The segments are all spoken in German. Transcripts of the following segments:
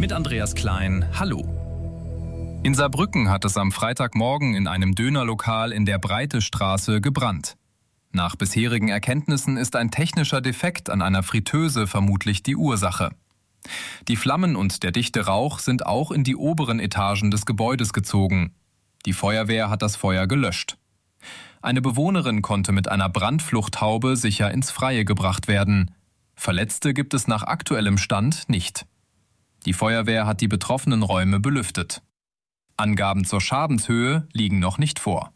Mit Andreas Klein, hallo. In Saarbrücken hat es am Freitagmorgen in einem Dönerlokal in der Breitestraße gebrannt. Nach bisherigen Erkenntnissen ist ein technischer Defekt an einer Fritteuse vermutlich die Ursache. Die Flammen und der dichte Rauch sind auch in die oberen Etagen des Gebäudes gezogen. Die Feuerwehr hat das Feuer gelöscht. Eine Bewohnerin konnte mit einer Brandfluchthaube sicher ins Freie gebracht werden. Verletzte gibt es nach aktuellem Stand nicht. Die Feuerwehr hat die betroffenen Räume belüftet. Angaben zur Schadenshöhe liegen noch nicht vor.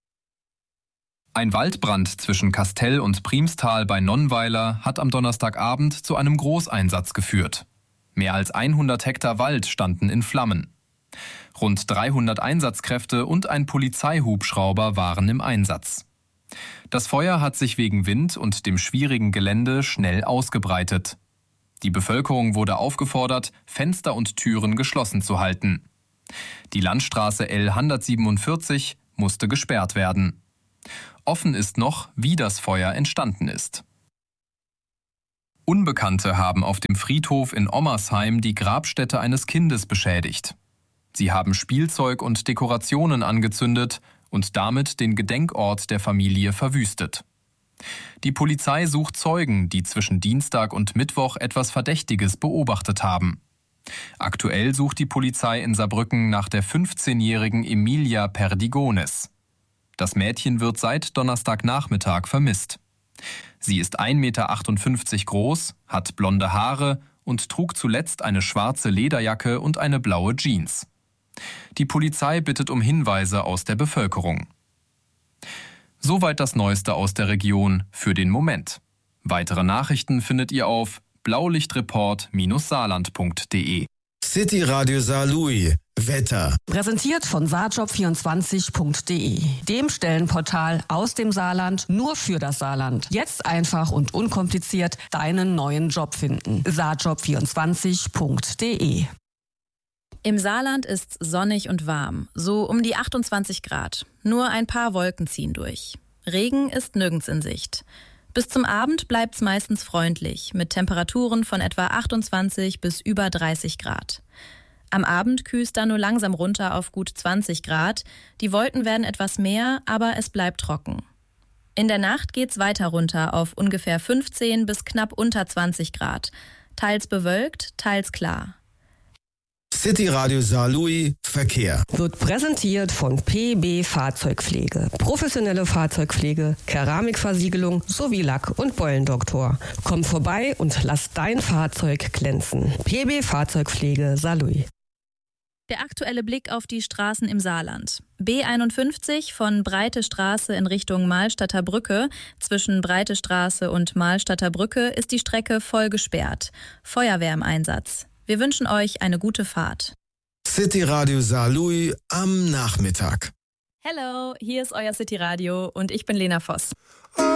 Ein Waldbrand zwischen Kastell und Priemstal bei Nonnweiler hat am Donnerstagabend zu einem Großeinsatz geführt. Mehr als 100 Hektar Wald standen in Flammen. Rund 300 Einsatzkräfte und ein Polizeihubschrauber waren im Einsatz. Das Feuer hat sich wegen Wind und dem schwierigen Gelände schnell ausgebreitet. Die Bevölkerung wurde aufgefordert, Fenster und Türen geschlossen zu halten. Die Landstraße L 147 musste gesperrt werden. Offen ist noch, wie das Feuer entstanden ist. Unbekannte haben auf dem Friedhof in Ommersheim die Grabstätte eines Kindes beschädigt. Sie haben Spielzeug und Dekorationen angezündet und damit den Gedenkort der Familie verwüstet. Die Polizei sucht Zeugen, die zwischen Dienstag und Mittwoch etwas Verdächtiges beobachtet haben. Aktuell sucht die Polizei in Saarbrücken nach der 15-jährigen Emilia Perdigones. Das Mädchen wird seit Donnerstagnachmittag vermisst. Sie ist 1,58 Meter groß, hat blonde Haare und trug zuletzt eine schwarze Lederjacke und eine blaue Jeans. Die Polizei bittet um Hinweise aus der Bevölkerung. Soweit das Neueste aus der Region für den Moment. Weitere Nachrichten findet ihr auf blaulichtreport-saarland.de. City Radio Saarlouis. Wetter. Präsentiert von saarjob24.de, dem Stellenportal aus dem Saarland nur für das Saarland. Jetzt einfach und unkompliziert deinen neuen Job finden. saarjob24.de. Im Saarland ist's sonnig und warm, so um die 28 Grad. Nur ein paar Wolken ziehen durch. Regen ist nirgends in Sicht. Bis zum Abend bleibt's meistens freundlich, mit Temperaturen von etwa 28 bis über 30 Grad. Am Abend kühlt's dann nur langsam runter auf gut 20 Grad. Die Wolken werden etwas mehr, aber es bleibt trocken. In der Nacht geht's weiter runter auf ungefähr 15 bis knapp unter 20 Grad. Teils bewölkt, teils klar. City Radio Saarlouis Verkehr. Wird präsentiert von PB Fahrzeugpflege. Professionelle Fahrzeugpflege, Keramikversiegelung sowie Lack- und Beulendoktor. Komm vorbei und lass dein Fahrzeug glänzen. PB Fahrzeugpflege Saarlouis. Der aktuelle Blick auf die Straßen im Saarland. B51 von Breite Straße in Richtung Mahlstadter Brücke. Zwischen Breite Straße und Mahlstadter Brücke ist die Strecke voll gesperrt. Feuerwehr im Einsatz. Wir wünschen euch eine gute Fahrt. City Radio Saarlouis am Nachmittag. Hello, hier ist euer City Radio und ich bin Lena Voss.